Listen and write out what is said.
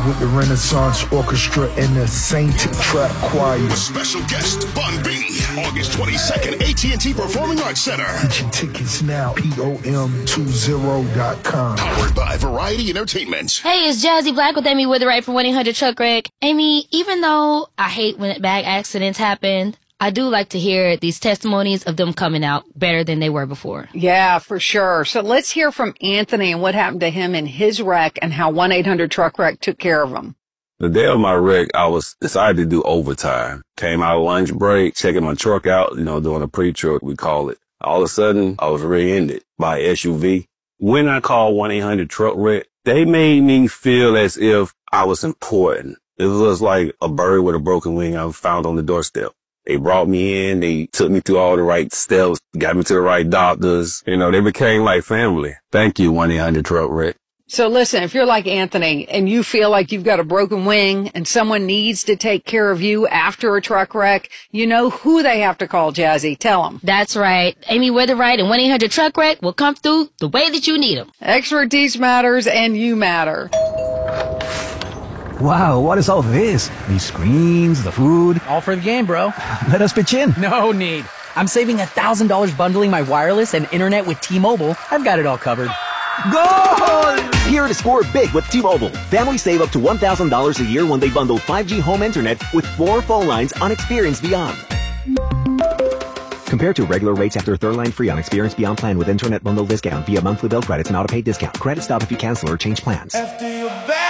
with the Renaissance Orchestra and the Saint Trap Choir. Special guest, Bun B, August 22nd, AT&T Performing Arts Center. Get your tickets now, POM20.com. Powered by Variety Entertainment. Hey, it's Jazzy Black with Amy Witherite from 1-800-TRUCK-WRECK. Amy, even though I hate when bad accidents happen, I do like to hear these testimonies of them coming out better than they were before. Yeah, for sure. So let's hear from Anthony and what happened to him in his wreck and how 1-800-TRUCK-WRECK took care of him. The day of my wreck, I decided to do overtime. Came out of lunch break, checking my truck out, doing a pre-truck, we call it. All of a sudden, I was rear-ended by an SUV. When I called 1-800-TRUCK-WRECK, they made me feel as if I was important. It was like a bird with a broken wing I found on the doorstep. They brought me in. They took me through all the right steps, got me to the right doctors. They became like family. Thank you, 1-800-TRUCK-WRECK. So listen, if you're like Anthony and you feel like you've got a broken wing and someone needs to take care of you after a truck wreck, you know who they have to call, Jazzy. Tell them. That's right. Amy Witherite and 1-800-TRUCK-WRECK will come through the way that you need them. Expertise matters and you matter. Wow, what is all this? These screens, the food. All for the game, bro. Let us pitch in. No need. I'm saving $1,000 bundling my wireless and internet with T-Mobile. I've got it all covered. Goal! Here to score big with T-Mobile. Families save up to $1,000 a year when they bundle 5G home internet with 4 phone lines on Experience Beyond. Compared to regular rates after third line free on Experience Beyond plan with internet bundle discount via monthly bill credits and auto pay discount. Credit stop if you cancel or change plans. After your back.